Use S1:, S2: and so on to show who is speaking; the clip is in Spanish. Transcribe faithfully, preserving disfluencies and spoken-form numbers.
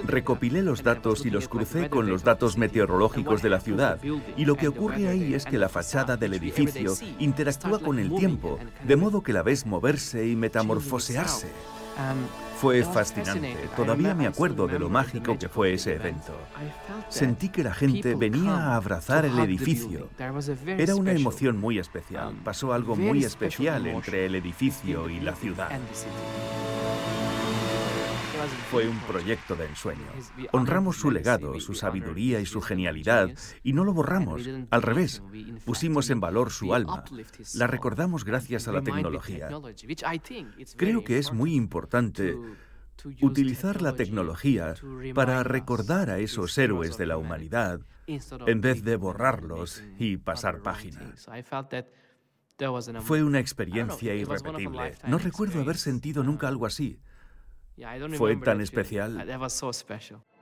S1: Recopilé los datos y los crucé con los datos meteorológicos de la ciudad, y lo que ocurre ahí es que la fachada del edificio interactúa con el tiempo, de modo que la ves moverse y metamorfosearse. Fue fascinante. Todavía me acuerdo de lo mágico que fue ese evento. Sentí que la gente venía a abrazar el edificio. Era una emoción muy especial. Pasó algo muy especial entre el edificio y la ciudad. Fue un proyecto de ensueño. Honramos su legado, su sabiduría y su genialidad, y no lo borramos. Al revés, pusimos en valor su alma. La recordamos gracias a la tecnología. Creo que es muy importante utilizar la tecnología para recordar a esos héroes de la humanidad en vez de borrarlos y pasar páginas. Fue una experiencia irrepetible. No recuerdo haber sentido nunca algo así. Fue tan especial.